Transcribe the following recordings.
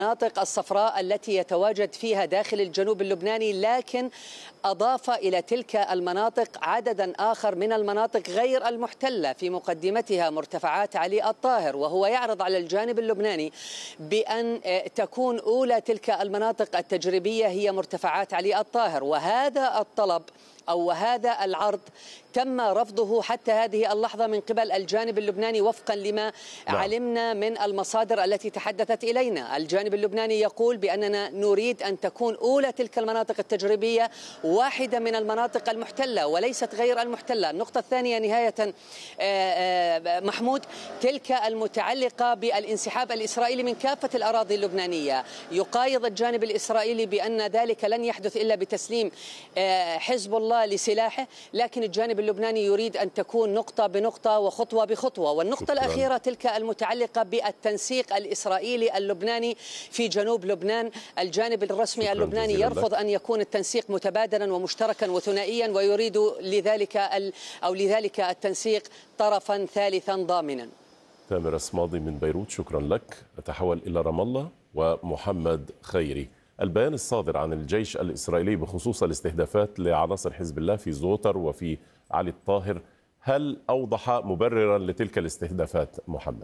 المناطق الصفراء التي يتواجد فيها داخل الجنوب اللبناني، لكن أضاف إلى تلك المناطق عددا آخر من المناطق غير المحتلة، في مقدمتها مرتفعات علي الطاهر، وهو يعرض على الجانب اللبناني بأن تكون أولى تلك المناطق التجريبية هي مرتفعات علي الطاهر. وهذا الطلب أو هذا العرض تم رفضه حتى هذه اللحظة من قبل الجانب اللبناني وفقا لما علمنا من المصادر التي تحدثت إلينا. الجانب اللبناني يقول بأننا نريد أن تكون أولى تلك المناطق التجريبية واحدة من المناطق المحتلة وليست غير المحتلة. النقطة الثانية نهاية محمود، تلك المتعلقة بالانسحاب الإسرائيلي من كافة الأراضي اللبنانية. يقايض الجانب الإسرائيلي بأن ذلك لن يحدث إلا بتسليم حزب الله لسلاحه، لكن الجانب اللبناني يريد أن تكون نقطة بنقطة وخطوة بخطوة. والنقطة الأخيرة تلك المتعلقة بالتنسيق الإسرائيلي اللبناني في جنوب لبنان. الجانب الرسمي اللبناني يرفض أن يكون التنسيق متبادلا ومشتركا وثنائيا، ويريد لذلك التنسيق طرفا ثالثا ضامنا. تامر الصمادي من بيروت، شكرا لك. نتحول إلى رام الله ومحمد خيري. البيان الصادر عن الجيش الإسرائيلي بخصوص الاستهدافات لعناصر حزب الله في زوتر وفي علي الطاهر، هل أوضح مبررا لتلك الاستهدافات محمد؟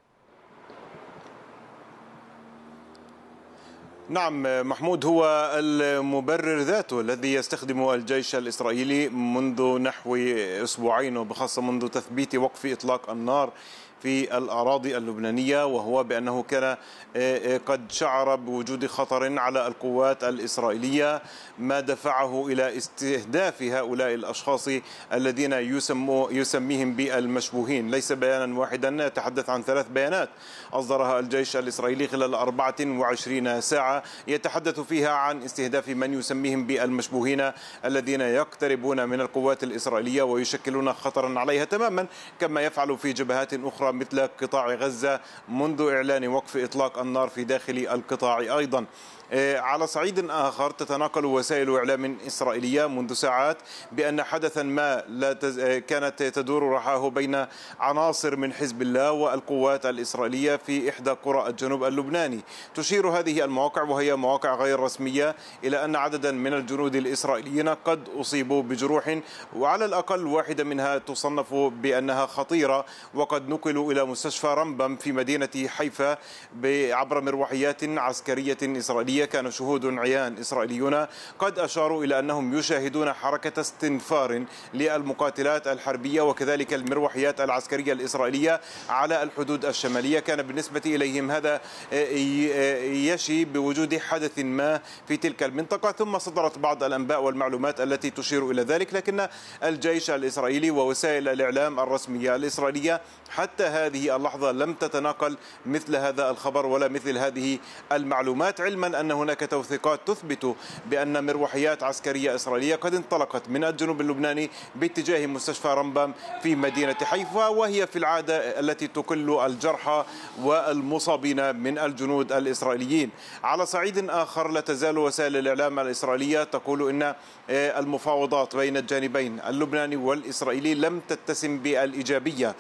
نعم محمود، هو المبرر ذاته الذي يستخدمه الجيش الإسرائيلي منذ نحو أسبوعين، وبخاصة منذ تثبيت وقف إطلاق النار في الأراضي اللبنانية، وهو بأنه كان قد شعر بوجود خطر على القوات الإسرائيلية، ما دفعه إلى استهداف هؤلاء الأشخاص الذين يسميهم بالمشبوهين. ليس بيانا واحدا، يتحدث عن 3 بيانات أصدرها الجيش الإسرائيلي خلال 24 ساعة يتحدث فيها عن استهداف من يسميهم بالمشبوهين الذين يقتربون من القوات الإسرائيلية ويشكلون خطرا عليها تماما، كما يفعل في جبهات أخرى مثل قطاع غزة منذ إعلان وقف إطلاق النار في داخل القطاع أيضا. على صعيد آخر، تتناقل وسائل إعلام إسرائيلية منذ ساعات بأن حدثا ما كانت تدور رحاه بين عناصر من حزب الله والقوات الإسرائيلية في إحدى قرى الجنوب اللبناني. تشير هذه المواقع، وهي مواقع غير رسمية، إلى أن عددا من الجنود الإسرائيليين قد أصيبوا بجروح، وعلى الأقل واحدة منها تصنف بأنها خطيرة، وقد نقلوا إلى مستشفى رمبم في مدينة حيفا عبر مروحيات عسكرية إسرائيلية. كان شهود عيان إسرائيليون قد أشاروا إلى أنهم يشاهدون حركة استنفار للمقاتلات الحربية وكذلك المروحيات العسكرية الإسرائيلية على الحدود الشمالية. كان بالنسبة إليهم هذا يشي بوجود حدث ما في تلك المنطقة، ثم صدرت بعض الأنباء والمعلومات التي تشير إلى ذلك، لكن الجيش الإسرائيلي ووسائل الإعلام الرسمية الإسرائيلية حتى هذه اللحظة لم تتناقل مثل هذا الخبر ولا مثل هذه المعلومات، علما أن هناك توثيقات تثبت بأن مروحيات عسكرية إسرائيلية قد انطلقت من الجنوب اللبناني باتجاه مستشفى رمبم في مدينة حيفا، وهي في العادة التي تقل الجرحى والمصابين من الجنود الإسرائيليين. على صعيد آخر، لا تزال وسائل الإعلام الإسرائيلية تقول إن المفاوضات بين الجانبين اللبناني والإسرائيلي لم تتسم بالإيجابية،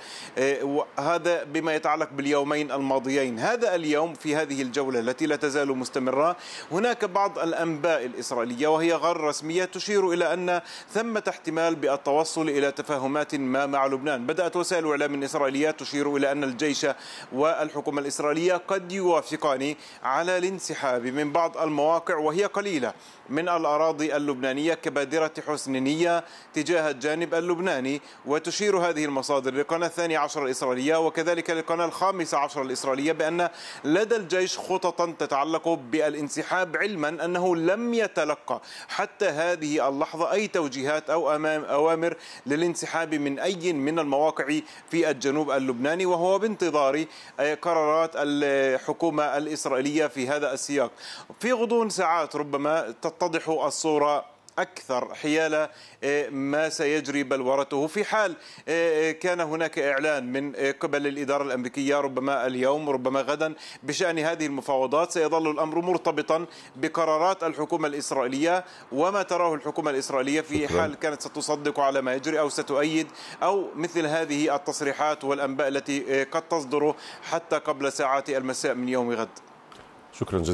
هذا بما يتعلق باليومين الماضيين. هذا اليوم في هذه الجولة التي لا تزال مستمرة، هناك بعض الأنباء الإسرائيلية وهي غير رسمية تشير إلى أن ثمة احتمال بالتوصل إلى تفاهمات ما مع لبنان. بدأت وسائل إعلام إسرائيلية تشير إلى أن الجيش والحكومة الإسرائيلية قد يوافقان على الانسحاب من بعض المواقع، وهي قليلة، من الأراضي اللبنانية كبادرة حسن نية تجاه الجانب اللبناني. وتشير هذه المصادر للقناة 12 الإسرائيلية وكذلك للقناة 15 الإسرائيلية بأن لدى الجيش خططا تتعلق بالانسحاب، علما أنه لم يتلقى حتى هذه اللحظة أي توجيهات أو أوامر للانسحاب من أي من المواقع في الجنوب اللبناني، وهو بانتظار قرارات الحكومة الإسرائيلية في هذا السياق. في غضون ساعات ربما تتضح الصورة أكثر حيال ما سيجري بلورته، في حال كان هناك إعلان من قبل الإدارة الأمريكية ربما اليوم ربما غدا بشأن هذه المفاوضات. سيظل الأمر مرتبطا بقرارات الحكومة الإسرائيلية وما تراه الحكومة الإسرائيلية في حال كانت ستصدق على ما يجري أو ستؤيد، أو مثل هذه التصريحات والأنباء التي قد تصدر حتى قبل ساعات المساء من يوم غد. شكرا جزيلا.